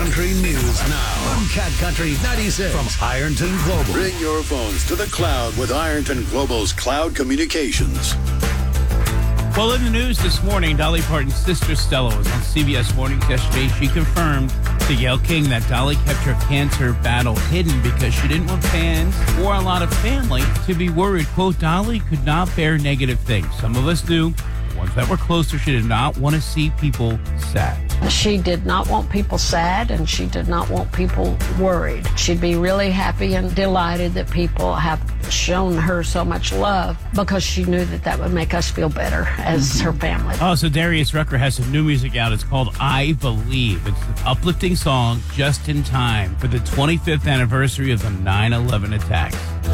Country News now on Cat Country 96 from Ironton Global. Bring your phones to the cloud with Ironton Global's Cloud Communications. Well, in the news this morning, Dolly Parton's sister Stella was on CBS Mornings yesterday. She confirmed to Gayle King that Dolly kept her cancer battle hidden because she didn't want fans or a lot of family to be worried. Quote, Dolly could not bear negative things. Some of us knew. The ones that were closer, she did not want to see people sad. She did not want people sad, and she did not want people worried. She'd be really happy and delighted that people have shown her so much love because she knew that that would make us feel better as her family. Oh, so Darius Rucker has some new music out. It's called I Believe. It's an uplifting song just in time for the 25th anniversary of the 9/11 attacks.